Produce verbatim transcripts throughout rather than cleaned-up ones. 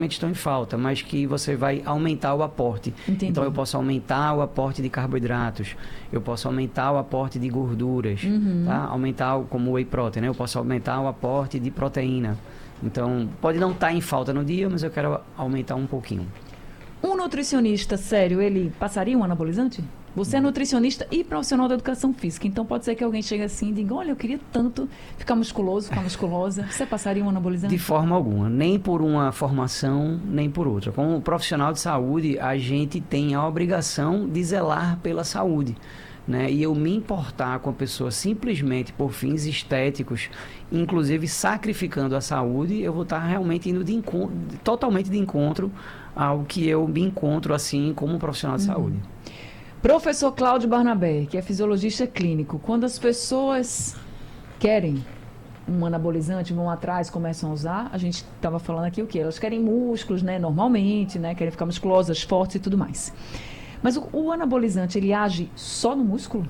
estão em falta, mas que você vai aumentar o aporte. Entendi. Então, eu posso aumentar o aporte de carboidratos, eu posso aumentar o aporte de gorduras, Uhum. tá? Aumentar, o- como o whey protein, né? Eu posso aumentar o aporte de proteína. Então, pode não estar em falta no dia, mas eu quero aumentar um pouquinho. Um nutricionista sério, ele passaria um anabolizante? Você é nutricionista e profissional da educação física, então pode ser que alguém chegue assim e diga, olha, eu queria tanto ficar musculoso, ficar musculosa. Você passaria um anabolizante? De forma alguma, nem por uma formação, nem por outra. Como profissional de saúde, a gente tem a obrigação de zelar pela saúde, né? E eu me importar com a pessoa simplesmente por fins estéticos, inclusive sacrificando a saúde, eu vou estar realmente indo de encontro, totalmente de encontro ao que eu me encontro assim como um profissional de saúde. Professor Cláudio Barnabé, que é fisiologista clínico, quando as pessoas querem um anabolizante, vão atrás, começam a usar, a gente estava falando aqui o quê? Elas querem músculos, né, normalmente, né, querem ficar musculosas, fortes e tudo mais. Mas o, o anabolizante, ele age só no músculo?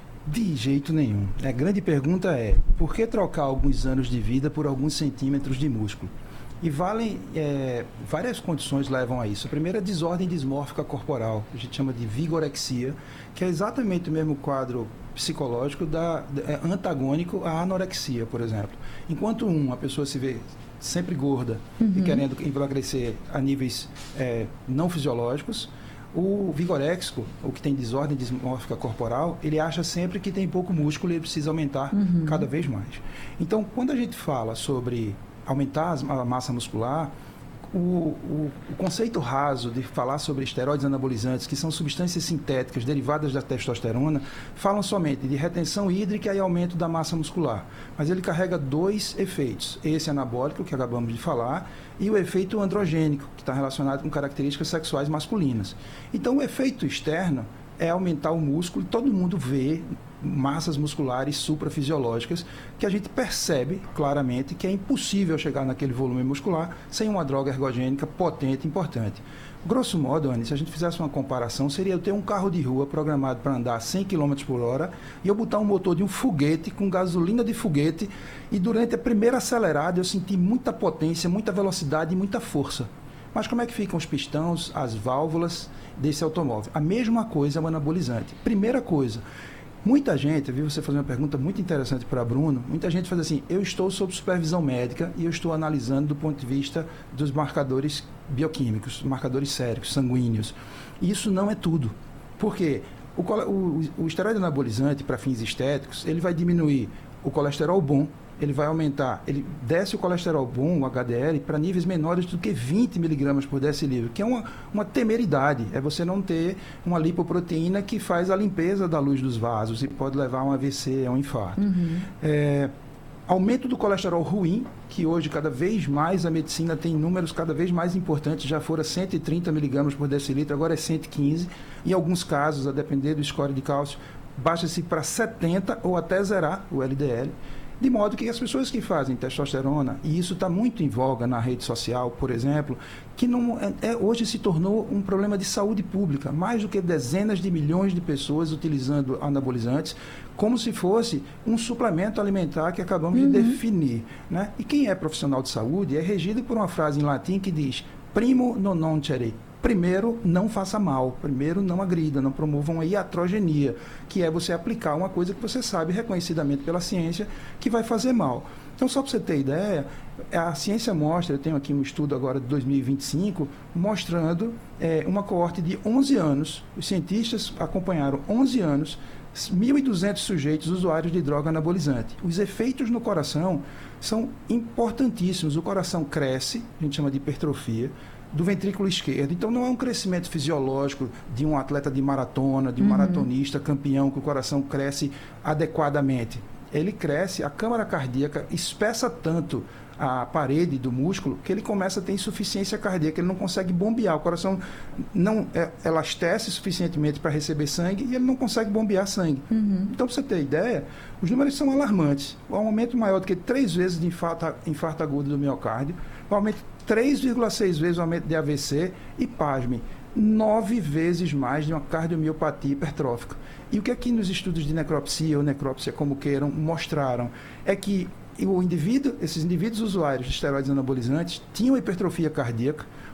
De jeito nenhum. A grande pergunta é, por que trocar alguns anos de vida por alguns centímetros de músculo? E valem, é, várias condições levam a isso. A primeira é a desordem dismórfica corporal, que a gente chama de vigorexia, que é exatamente o mesmo quadro psicológico da, é, antagônico à anorexia, por exemplo. Enquanto um, a pessoa se vê sempre gorda Uhum. e querendo emagrecer a níveis é, não fisiológicos, o vigoréxico, o que tem desordem dismórfica corporal, ele acha sempre que tem pouco músculo e ele precisa aumentar Uhum. cada vez mais. Então, quando a gente fala sobre aumentar a massa muscular, o, o, o conceito raso de falar sobre esteroides anabolizantes, que são substâncias sintéticas derivadas da testosterona, falam somente de retenção hídrica e aumento da massa muscular. Mas ele carrega dois efeitos. Esse anabólico, que acabamos de falar, e o efeito androgênico, que está relacionado com características sexuais masculinas. Então, o efeito externo é aumentar o músculo, e todo mundo vê massas musculares suprafisiológicas que a gente percebe claramente que é impossível chegar naquele volume muscular sem uma droga ergogênica potente e importante. Grosso modo, Anny, se a gente fizesse uma comparação, seria eu ter um carro de rua programado para andar cem quilômetros por hora e eu botar um motor de um foguete com gasolina de foguete e durante a primeira acelerada eu senti muita potência, muita velocidade e muita força. Mas como é que ficam os pistões, as válvulas desse automóvel? A mesma coisa é o anabolizante. Primeira coisa, muita gente, eu vi você fazer uma pergunta muito interessante para Bruno, muita gente faz assim, eu estou sob supervisão médica e eu estou analisando do ponto de vista dos marcadores bioquímicos, marcadores séricos, sanguíneos. E isso não é tudo. Por quê? O, o, o esteroide anabolizante, para fins estéticos, ele vai diminuir o colesterol bom, ele vai aumentar, ele desce o colesterol bom, o H D L, para níveis menores do que vinte miligramas por decilitro, que é uma, uma temeridade, é você não ter uma lipoproteína que faz a limpeza da luz dos vasos e pode levar a um A V C, a um infarto. Uhum. É, aumento do colesterol ruim, que hoje cada vez mais a medicina tem números cada vez mais importantes, já fora cento e trinta miligramas por decilitro, agora é cento e quinze, em alguns casos, a depender do score de cálcio, baixa-se para setenta ou até zerar o L D L. De modo que as pessoas que fazem testosterona, e isso está muito em voga na rede social, por exemplo, que não é, é, hoje se tornou um problema de saúde pública, mais do que dezenas de milhões de pessoas utilizando anabolizantes, como se fosse um suplemento alimentar que acabamos Uhum. de definir, né? E quem é profissional de saúde é regido por uma frase em latim que diz primo non nocere. Primeiro, não faça mal. Primeiro, não agrida, não promova uma iatrogenia, que é você aplicar uma coisa que você sabe reconhecidamente pela ciência que vai fazer mal. Então, só para você ter ideia, a ciência mostra, eu tenho aqui um estudo agora de dois mil e vinte e cinco, mostrando é, uma coorte de onze anos, os cientistas acompanharam onze anos, mil e duzentos sujeitos usuários de droga anabolizante. Os efeitos no coração são importantíssimos. O coração cresce, a gente chama de hipertrofia, do ventrículo esquerdo. Então, não é um crescimento fisiológico de um atleta de maratona, de um uhum. maratonista campeão, que o coração cresce adequadamente. Ele cresce, a câmara cardíaca espessa tanto a parede do músculo que ele começa a ter insuficiência cardíaca, ele não consegue bombear, o coração não é, elastece suficientemente para receber sangue e ele não consegue bombear sangue. Uhum. Então, para você ter ideia, os números são alarmantes. O aumento maior do que três vezes de infarto, infarto agudo do miocárdio, o aumento três vírgula seis vezes o aumento de A V C e, pasme, nove vezes mais de uma cardiomiopatia hipertrófica. E o que aqui nos estudos de necropsia ou necrópsia, como queiram, mostraram é que o indivíduo, esses indivíduos usuários de esteroides anabolizantes tinham hipertrofia cardíaca,